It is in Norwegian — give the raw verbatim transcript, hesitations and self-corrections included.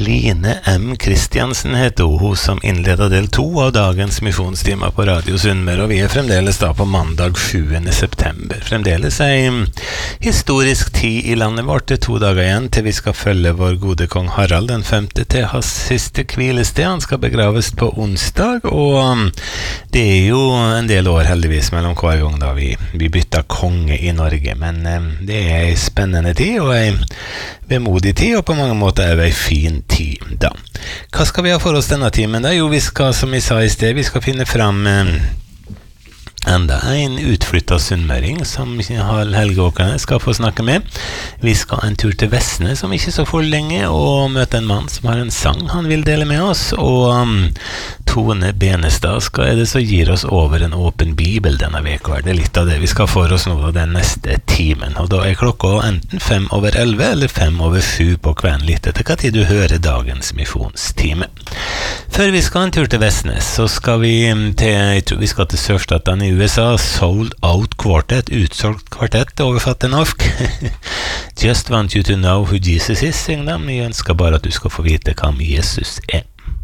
Line M. Kristiansen heter hun, hun som innleder del to av dagens misjonstimer på Radio Sunnmøre, og vi er fremdeles da på mandag sjuende september. Fremdeles en historisk tid i landet vårt, det er to dager igjen til vi skal følge vår gode kong Harald den femte til hans siste hvilested. Han skal begraves på onsdag, og det er jo en del år heldigvis mellom hver gang da vi, vi bytter konge i Norge, men det er en spennende tid og en vemodig tid, og på mange måter er det en fin tid da. Hva skal vi ha for oss denne timen da? Jo, vi skal, som vi sa i sted, vi skal finne fram eh, enda en utflyttet sunnmøring som Helge Åkerne skal få snakke med. Vi skal en tur til Vestnes om ikke så for lenge, og møte en mann som har en sang han vil dele med oss, og um, Tone Benestad skal er det så gir oss over en åpen bibel denne veka. Det er litt av det vi skal for oss nå den neste timen, og da er klokka enten fem over elleve eller fem over sju på kvelden, litt etter hva tid du hører dagens misjonstime. Før vi skal en tur til Vestnes, så skal vi til, jeg tror vi skal til sørstatene i U S A, Sold Out Quartet, utsolgt kvartett, overfatt til norsk. Just want you to know who Jesus is, syng dem. Jeg ønsker bare at du skal få vite hvem Jesus er.